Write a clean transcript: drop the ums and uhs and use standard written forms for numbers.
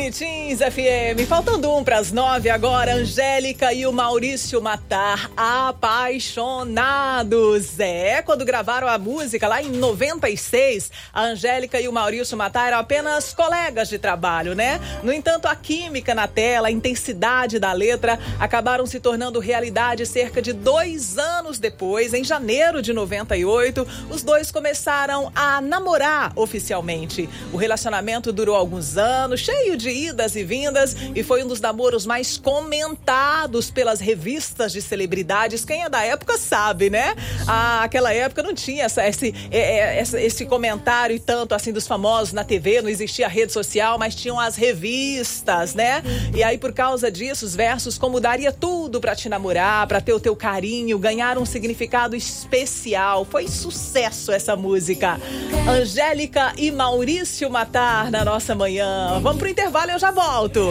Unitins FM, faltando para as 9 agora, Angélica e o Maurício Matar, apaixonados. Quando gravaram a música lá em 96, a Angélica e o Maurício Matar eram apenas colegas de trabalho, né? No entanto, a química na tela, a intensidade da letra acabaram se tornando realidade cerca de 2 anos depois, em janeiro de 98, os dois começaram a namorar oficialmente. O relacionamento durou alguns anos, cheio de idas e vindas, e foi um dos namoros mais comentados pelas revistas de celebridades. Quem é da época sabe, né? Aquela época não tinha esse comentário e tanto assim dos famosos na TV, não existia rede social, mas tinham as revistas, né? E aí, por causa disso, os versos como daria tudo pra te namorar, pra ter o teu carinho, ganharam um significado especial. Foi sucesso essa música. Angélica e Maurício Matar na nossa manhã. Vamos pro intervalo e eu já volto.